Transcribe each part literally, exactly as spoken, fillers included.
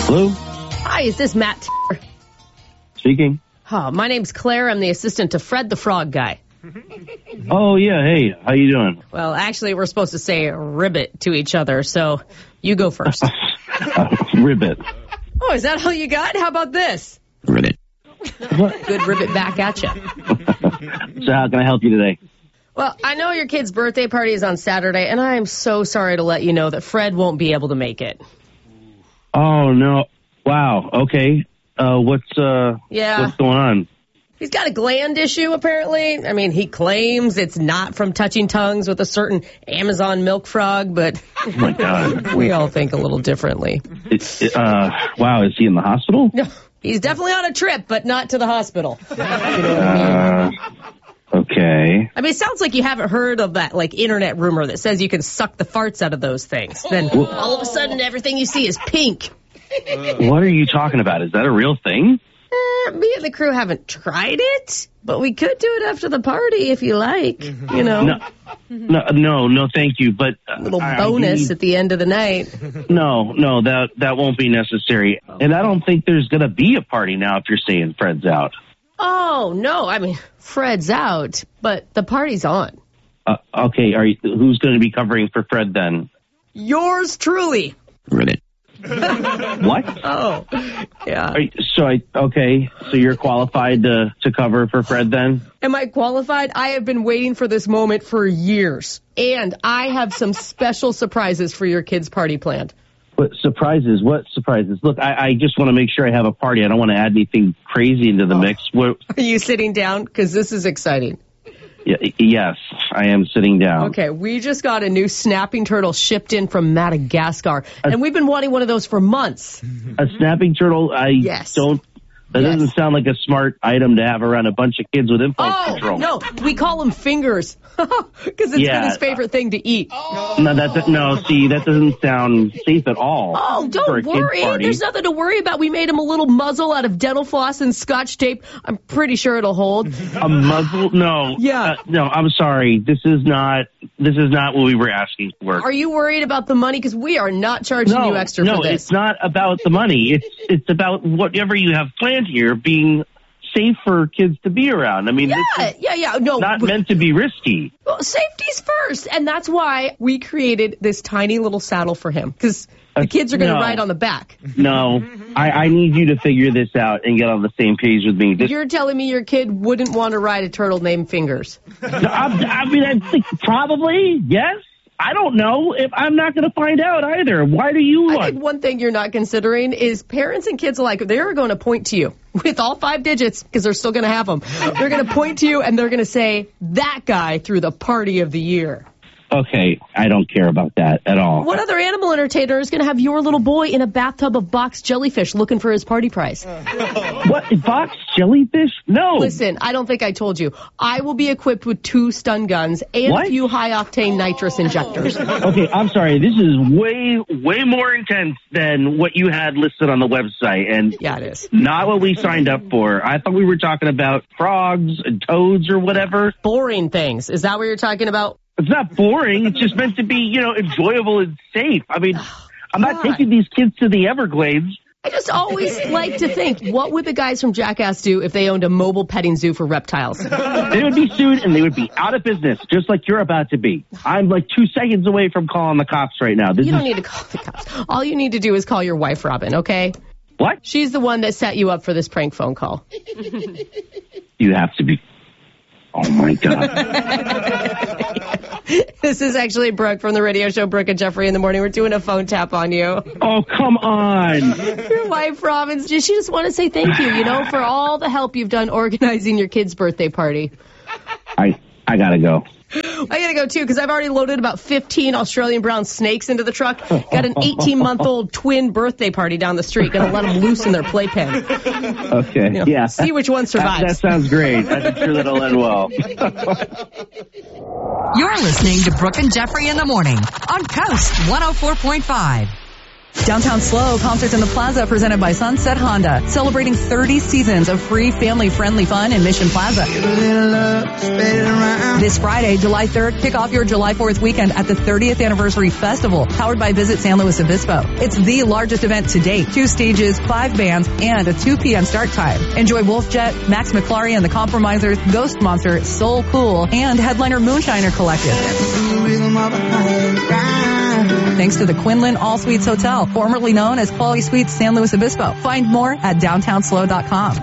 Hello? Hi, is this Matt? Speaking. Oh, my name's Claire. I'm the assistant to Fred the Frog Guy. Oh, yeah. Hey, how you doing? Well, actually, we're supposed to say ribbit to each other, so you go first. uh, ribbit. Oh, is that all you got? How about this? Ribbit. Good ribbit back at you. So how can I help you today? Well, I know your kid's birthday party is on Saturday, and I am so sorry to let you know that Fred won't be able to make it. Oh, no. Wow. Okay. Uh, what's, uh, Yeah. what's going on? He's got a gland issue, apparently. I mean, he claims it's not from touching tongues with a certain Amazon milk frog, but Oh, my God. we all think a little differently. It, it, uh, wow. Is he in the hospital? No, he's definitely on a trip, but not to the hospital. You know what I mean? Uh, okay. I mean, it sounds like you haven't heard of that, like, internet rumor that says you can suck the farts out of those things. Then all of a sudden, everything you see is pink. What are you talking about? Is that a real thing? Eh, me and the crew haven't tried it, but we could do it after the party if you like. You know, No, no, no, no thank you. But uh, little I- I bonus do- at the end of the night. No, no, that that won't be necessary. And I don't think there's going to be a party now if you're saying Fred's out. Oh, no, I mean, Fred's out, but the party's on. Uh, okay, are you, who's going to be covering for Fred then? Yours truly. Ribbit. What? Oh, yeah. Are you, so I okay. So you're qualified to to cover for Fred then? Am I qualified? I have been waiting for this moment for years. And I have some special surprises for your kids' party planned. What surprises? What surprises? Look, I, I just want to make sure I have a party. I don't want to add anything crazy into the Oh. mix. What, Are you sitting down? Because this is exciting. yeah, yes, I am sitting down. Okay, we just got a new snapping turtle shipped in from Madagascar. And we've been wanting one of those for months. A snapping turtle. I Yes. don't. That Yes. doesn't sound like a smart item to have around a bunch of kids with impulse Oh, control. no, we call them fingers. Because it's Yeah. been his favorite thing to eat. No, that's no. See, that doesn't sound safe at all. Oh, for a don't kid's worry. party. There's nothing to worry about. We made him a little muzzle out of dental floss and scotch tape. I'm pretty sure it'll hold. A muzzle? No. Yeah. Uh, no, I'm sorry. This is not. This is not what we were asking for. Are you worried about the money? Because we are not charging no, you extra no, for this. it's not about the money. It's it's about whatever you have planned here being safe for kids to be around. I mean, Yeah, this is yeah, yeah. No, not but- meant to be risky. well, safety's first. And that's why we created this tiny little saddle for him. Because the kids are going to no. ride on the back. No, I, I need you to figure this out and get on the same page with me. This, You're telling me your kid wouldn't want to ride a turtle named Fingers? I, I mean, I think probably yes. I don't know. If I'm not going to find out either. Why do you I want? think one thing you're not considering is parents and kids alike, they're going to point to you with all five digits, because they're still going to have them. They're going to point to you and they're going to say, that guy threw the party of the year. Okay, I don't care about that at all. What other animal entertainer is going to have your little boy in a bathtub of boxed jellyfish looking for his party prize? What, box jellyfish? No. Listen, I don't think I told you. I will be equipped with two stun guns and What? a few high-octane nitrous injectors. Okay, I'm sorry. This is way, way more intense than what you had listed on the website, and Yeah, it is. not what we signed up for. I thought we were talking about frogs and toads or whatever. Boring things. Is that what you're talking about? It's not boring. It's just meant to be, you know, enjoyable and safe. I mean, I'm not God. taking these kids to the Everglades. I just always like to think, what would the guys from Jackass do if they owned a mobile petting zoo for reptiles? They would be sued and they would be out of business, just like you're about to be. I'm like two seconds away from calling the cops right now. This You is don't need to call the cops. All you need to do is call your wife, Robin, okay? what? She's the one that set you up for this prank phone call. You have to be. Oh my God. This is actually Brooke from the radio show Brooke and Jeffrey in the Morning. We're doing a phone tap on you. Oh, come on. Your wife, Robin, she just want to say thank you, you know, for all the help you've done organizing your kid's birthday party. I I gotta go. I gotta go too, because I've already loaded about fifteen Australian brown snakes into the truck. Got an eighteen-month-old twin birthday party down the street. Gonna let them loose in their playpen. Okay. You know, Yeah. see which one That, survives. that sounds great. I'm sure that'll end well. You're listening to Brooke and Jeffrey in the Morning on Coast one oh four point five. Downtown Slow, concerts in the Plaza presented by Sunset Honda, celebrating thirty seasons of free family-friendly fun in Mission Plaza. This Friday, July third, kick off your July fourth weekend at the thirtieth Anniversary Festival, powered by Visit San Luis Obispo. It's the largest event to date. Two stages, five bands, and a two p.m. start time. Enjoy Wolf Jet, Max McClary and the Compromisers, Ghost Monster, Soul Cool, and headliner Moonshiner Collective. Thanks to the Quinlan All Suites Hotel, formerly known as Quality Suites San Luis Obispo. Find more at downtown slow dot com.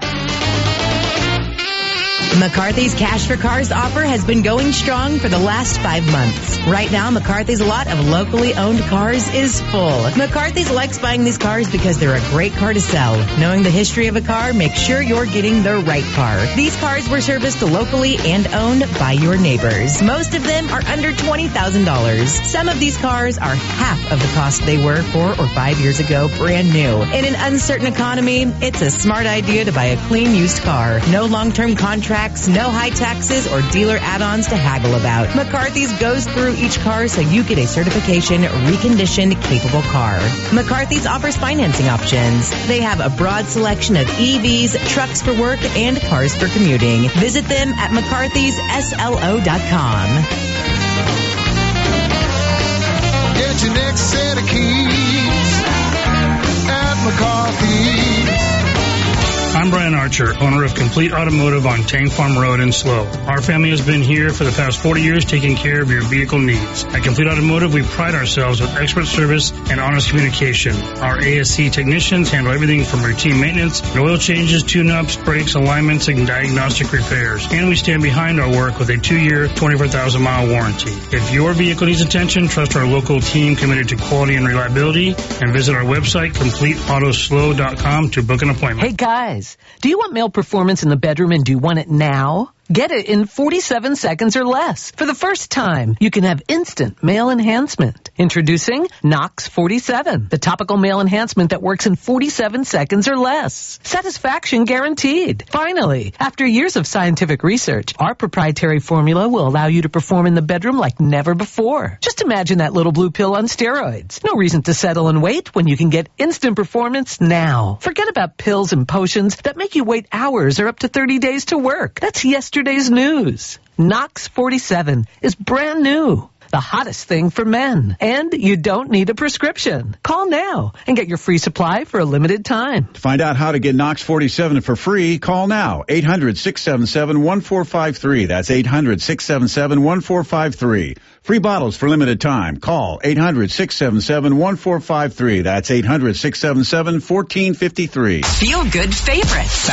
McCarthy's Cash for Cars offer has been going strong for the last five months. Right now, McCarthy's lot of locally owned cars is full. McCarthy's likes buying these cars because they're a great car to sell. Knowing the history of a car, make sure you're getting the right car. These cars were serviced locally and owned by your neighbors. Most of them are under twenty thousand dollars. Some of these cars are half of the cost they were four or five years ago, brand new. In an uncertain economy, it's a smart idea to buy a clean used car. No long-term contract, no high taxes or dealer add-ons to haggle about. McCarthy's goes through each car so you get a certification, reconditioned, capable car. McCarthy's offers financing options. They have a broad selection of E Vs, trucks for work, and cars for commuting. Visit them at mccarthys s l o dot com. Get your next set of keys at McCarthy's. I'm Brian Archer, owner of Complete Automotive on Tank Farm Road in Slow. Our family has been here for the past forty years taking care of your vehicle needs. At Complete Automotive, we pride ourselves with expert service and honest communication. Our A S C technicians handle everything from routine maintenance, oil changes, tune-ups, brakes, alignments, and diagnostic repairs. And we stand behind our work with a two-year, twenty-four thousand mile warranty. If your vehicle needs attention, trust our local team committed to quality and reliability, and visit our website, complete auto slow dot com, to book an appointment. Hey guys, do you want male performance in the bedroom and do you want it now? Get it in forty-seven seconds or less. For the first time, you can have instant male enhancement. Introducing Nox forty-seven, the topical male enhancement that works in forty-seven seconds or less. Satisfaction guaranteed. Finally, after years of scientific research, our proprietary formula will allow you to perform in the bedroom like never before. Just imagine that little blue pill on steroids. No reason to settle and wait when you can get instant performance now. Forget about pills and potions that make you wait hours or up to thirty days to work. That's yesterday's news. Nox forty-seven is brand new. The hottest thing for men. And you don't need a prescription. Call now and get your free supply for a limited time. To find out how to get Nox forty-seven for free, call now. eight hundred, six seven seven, one four five three. That's eight hundred, six seven seven, one four five three. Free bottles for limited time. Call eight hundred, six seven seven, one four five three. That's eight hundred, six seven seven, one four five three. Feel good favorites.